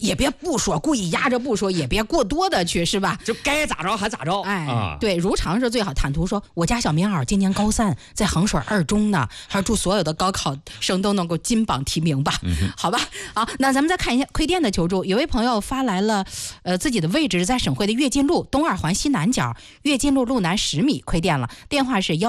也别不说，故意压着不说，也别过多的去，是吧？ 就该咋着还咋着。 对，如常是最好。坦途说，我家小棉袄今年高3，在衡水2中呢，还是祝所有的高考生都能够金榜题名吧。好吧，好，那咱们再看一下馈电的求助。有位朋友发来了，自己的位置是在省会的跃进路东2环西南角，跃进路路南10米馈电了，电话是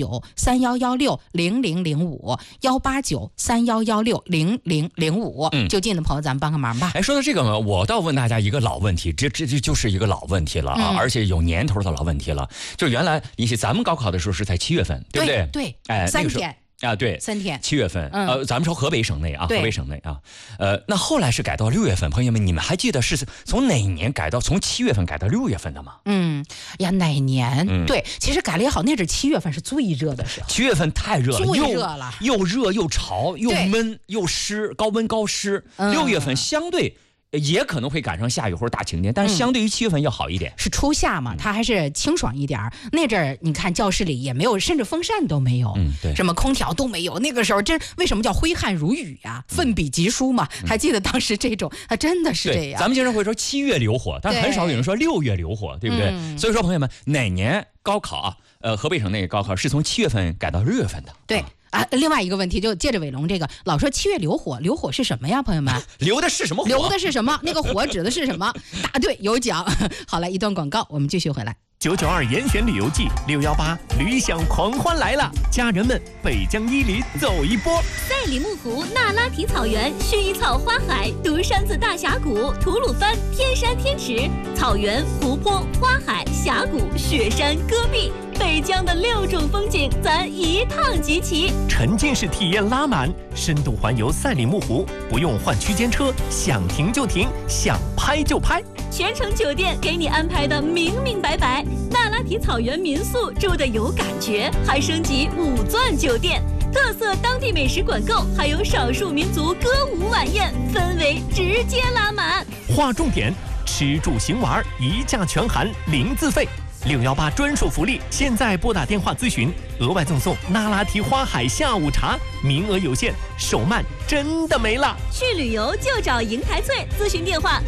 18931160005，18931160005。就近的朋友，咱们帮个忙吧。 说到这个呢，我倒问大家一个老问题，这就是一个老问题了啊，而且有年头的老问题了。就原来咱们高考的时候是在7月份，对不对？ 对 ，3 天。 对 ，3天 ，7月份，咱们说河北省内啊，河北省内啊，那后来是改到6月份，朋友们，你们还记得是从哪年改到从7月份改到6月份的吗？ 哪年？对，其实改了也好，那是7月份是最热的时候。 7月份太热了， 最热了， 又热又潮又闷又湿，高温高湿。6月份相对也可能会赶上下雨或者大晴天，但是相对于7月份要好一点。 是初夏嘛，它还是清爽一点。那阵儿你看教室里也没有，甚至风扇都没有， 对， 什么空调都没有。那个时候为什么叫挥汗如雨呀？奋笔疾书嘛，还记得当时这种，它真的是这样。 咱们经常会说7月流火，但是很少有人说6月流火，对不对？所以说朋友们，哪年高考啊？河北省那个高考是从7月份改到6月份的。 对。另外一个问题就借着伟龙这个，老说7月流火，流火是什么呀，朋友们？ 流的是什么火？ 流的是什么？那个火指的是什么？答对，有奖。好了，一段广告，我们继续回来。 992严选旅游季，618旅享狂欢来了，家人们北疆伊犁走一波。 赛里木湖、那拉提草原、薰衣草花海、独山子大峡谷、吐鲁番天山天池、草原、湖泊、花海、峡谷、雪山、戈壁，北疆的6种风景，咱一趟集齐。 沉浸式体验拉满，深度环游赛里木湖，不用换区间车，想停就停，想拍就拍。 全程酒店给你安排的明明白白，那拉提草原民宿住的有感觉，还升级5钻酒店，特色当地美食管够，还有少数民族歌舞晚宴，氛围直接拉满。 划重点，吃住行玩一价全含，零自费。618专属福利，现在拨打电话咨询，额外赠送那拉提花海下午茶，名额有限，手慢真的没了。 去旅游就找银台翠，咨询电话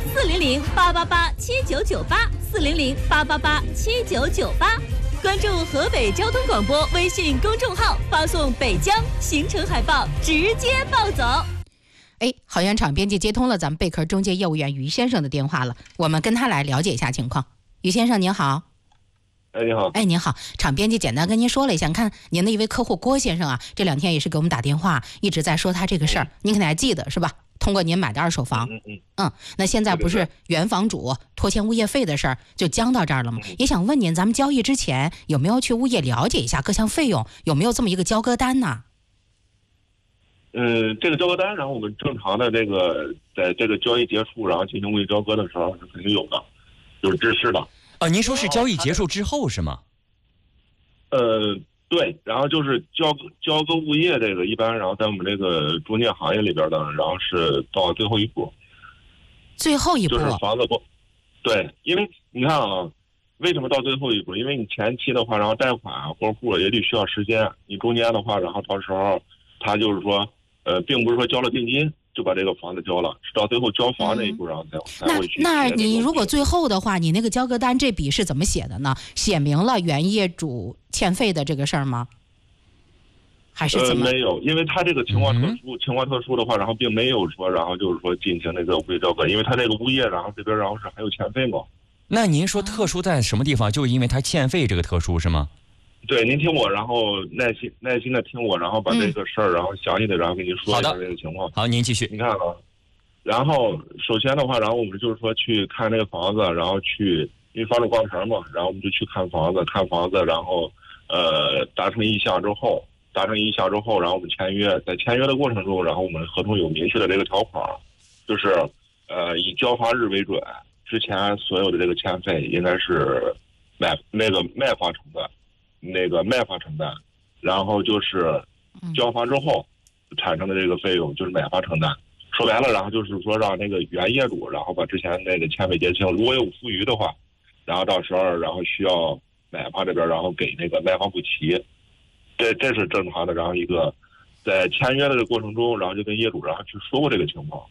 400-888-7998，400-888-7998。关注河北交通广播微信公众号，发送北疆行程海报，直接报走。 好原厂编辑接通了咱们贝壳中介业务员于先生的电话了，我们跟他来了解一下情况。于先生您好。 你好。 您好，厂编辑简单跟您说了一下，看您的一位客户郭先生啊，这2天也是给我们打电话，一直在说他这个事儿，您肯定还记得是吧？通过您买的2手房，那现在不是原房主拖欠物业费的事儿就僵到这儿了吗？也想问您，咱们交易之前有没有去物业了解一下各项费用，有没有这么一个交割单呢？ 这个交割单，然后我们正常的这个在这个交易结束，然后进行物业交割的时候是肯定有的，就是支持的。 您说是交易结束之后是吗？ 对，然后就是交割物业这个一般，然后在我们这个中介行业里边的，然后是到最后一步。 最后一步就是房子不，对，因为你看啊，为什么到最后一步？因为你前期的话，然后贷款过户也得需要时间，你中间的话，然后到时候他就是说，并不是说交了定金就把这个房子交了，是到最后交房那一步，然后才会去。 那你如果最后的话，你那个交割单这笔是怎么写的呢？写明了原业主欠费的这个事儿吗？还是怎么？ 没有，因为他这个情况特殊的话，然后并没有说，然后就是说进行那个物业交割，因为他这个物业，然后这边然后是还有欠费嘛。 那您说特殊在什么地方？就是因为他欠费这个特殊是吗？ 对，您听我，然后耐心的听我，然后把这个事儿，然后详细的，然后跟您说一下这个情况。 好，您继续。 你看啊，然后首先的话，然后我们就是说去看这个房子，然后去因为房主逛城嘛，然后我们就去看房子，然后达成意向之后，然后我们签约，在签约的过程中，然后我们合同有明确的这个条款，就是以交房日为准，之前所有的这个欠费应该是卖方承担。卖方承担，然后就是交房之后产生的这个费用就是买方承担。说白了，然后就是说让那个原业主，然后把之前那个欠费结清，如果有富余的话，然后到时候然后需要买方这边然后给那个卖方补齐，这是正常的。然后一个在签约的这个过程中，然后就跟业主然后去说过这个情况，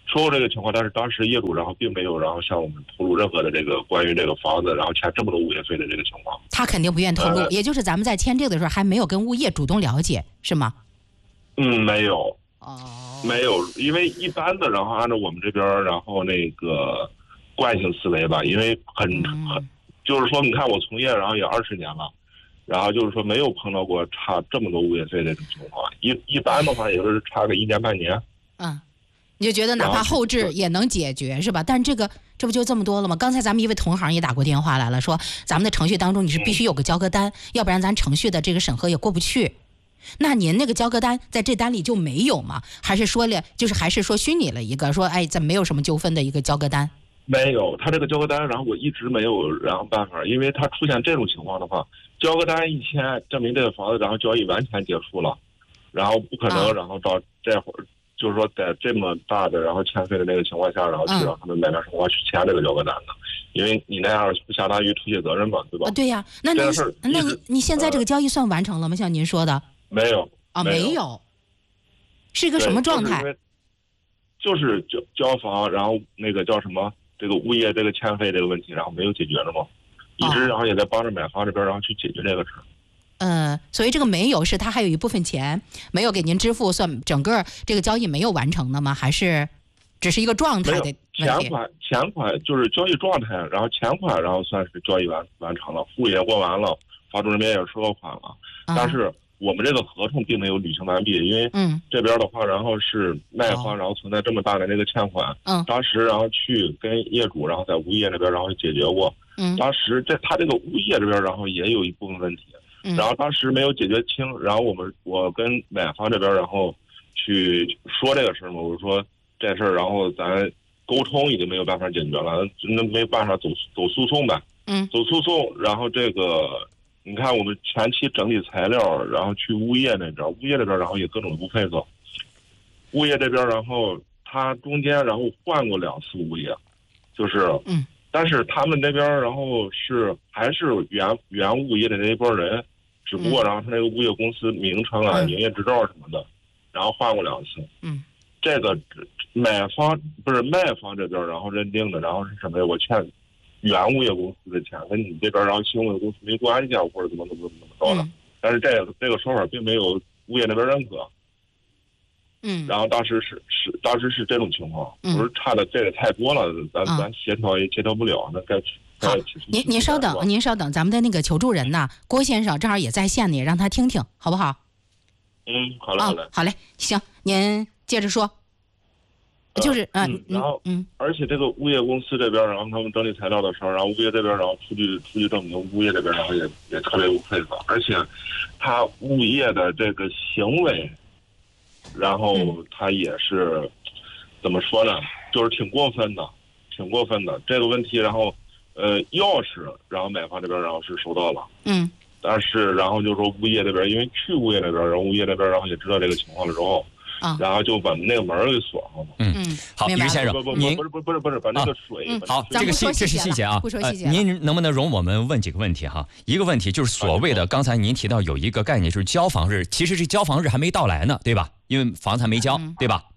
说过这个情况，但是当时业主然后并没有然后向我们透露任何的这个关于这个房子然后欠这么多物业费的这个情况。 他肯定不愿透露，也就是咱们在签这个的时候还没有跟物业主动了解，是吗？ 没有。没有，因为一般的，然后按照我们这边，然后那个惯性思维吧，因为很就是说，你看我从业然后也20年了，然后就是说没有碰到过差这么多物业费的这种情况，一般的话也就是差个1年半年。 你就觉得哪怕后置也能解决是吧？但这不就这么多了吗？刚才咱们一位同行也打过电话来了，说咱们的程序当中你是必须有个交割单，要不然咱程序的这个审核也过不去。那您那个交割单在这单里就没有吗？还是说虚拟了一个说咱没有什么纠纷的一个交割单？ 没有，他这个交割单，然后我一直没有然后办法，因为他出现这种情况的话，交割单一签，证明这个房子然后交易完全结束了，然后不可能然后到这会儿。就是说，在这么大的然后欠费的那个情况下，然后去让他们买卖生活去签这个交割单的，因为你那样不相当于推卸责任嘛，对吧？ 对呀，那你现在这个交易算完成了吗？像您说的， 没有没有，是一个什么状态？ 就是交房，然后那个叫什么，这个物业这个欠费这个问题，然后没有解决了嘛，一直然后也在帮着买方这边然后去解决这个事。 所以这个没有是他还有一部分钱没有给您支付，算整个这个交易没有完成的吗？还是只是一个状态的问题？ 钱款就是交易状态，然后钱款然后算是交易完成了，户也过完了，房主这边也收到款了，但是我们这个合同并没有履行完毕，因为这边的话，然后是卖方然后存在这么大的这个欠款，当时然后去跟业主然后在物业那边然后解决过，当时他这个物业这边然后也有一部分问题。然后当时没有解决清，然后我跟买方这边然后去说这个事儿嘛，我说这事儿然后咱沟通已经没有办法解决了，那没办法走诉讼呗，走诉讼，然后这个你看我们前期整理材料，然后去物业那边，物业这边然后也各种不配合，物业这边然后他中间然后换过2次物业，就是但是他们那边然后还是原物业的那一波人，只不过然后他那个物业公司名称啊、营业执照什么的，然后换过2次。这个卖方这边然后认定的，然后是什么呀？我欠原物业公司的钱，跟你这边然后新物业公司没关系啊，或者怎么着的。但是这个说法并没有物业那边认可。然后当时是这种情况，我说差的这个太多了，咱协调也协调不了，那该好，您稍等，咱们的那个求助人呢，郭先生正好也在线里，让他听听，好不好？好嘞，行，您接着说。就是然后而且这个物业公司这边，然后他们整理材料的时候，然后物业这边然后出具证明，物业这边然后也特别不配合，而且他物业的这个行为。然后他也是怎么说呢？就是挺过分的这个问题。然后，钥匙，然后买方这边然后是收到了，但是然后就说物业这边，因为去物业那边，然后物业那边然后也知道这个情况了之后，然后就把那个门给锁上了。 好，于先生，您不是把那个水。 好，这是细节啊。 不说细节。 您能不能容我们问几个问题哈？一个问题就是所谓的，刚才您提到有一个概念就是交房日，其实这交房日还没到来呢，对吧？因为房子还没交，对吧？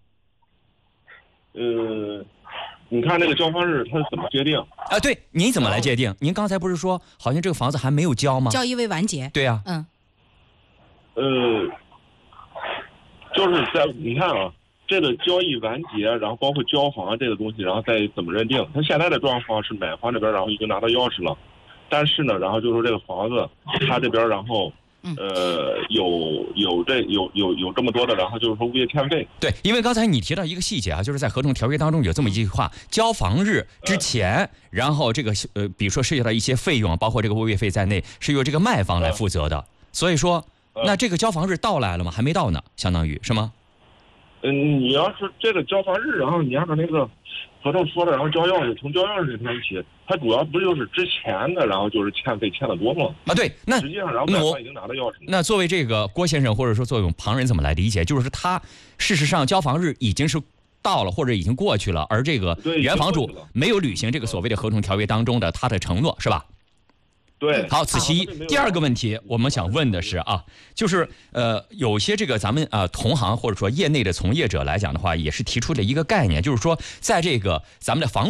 你看那个交房日它是怎么界定？ 对，您怎么来界定？您刚才不是说好像这个房子还没有交吗？ 交易未完结。 对呀。 就是在你看啊，这个交易完结，然后包括交房这个东西，然后再怎么认定？他现在的状况是买方这边然后已经拿到钥匙了，但是呢，然后就说这个房子他这边然后。有这么多的，然后就是说物业欠费。 对，因为刚才你提到一个细节啊，就是在合同条约当中有这么一句话：交房日之前，然后这个比如说涉及到一些费用，包括这个物业费在内，是由这个卖方来负责的。所以说，那这个交房日到来了吗？还没到呢，相当于是吗？ 你要是这个交房日，然后你按照那个合同说的，然后交钥匙，从交钥匙这天起，它主要不就是之前的，然后就是欠费欠的多吗？ 对，那实际上然后卖方已经拿到钥匙。 那作为这个郭先生，或者说作为旁人怎么来理解？就是他事实上交房日已经是到了，或者已经过去了，而这个原房主没有履行这个所谓的合同条约当中的他的承诺，是吧？ 对， 好，此其一。第二个问题，我们想问的是啊，就是有些这个咱们同行或者说业内的从业者来讲的话，也是提出了一个概念，就是说在这个咱们的房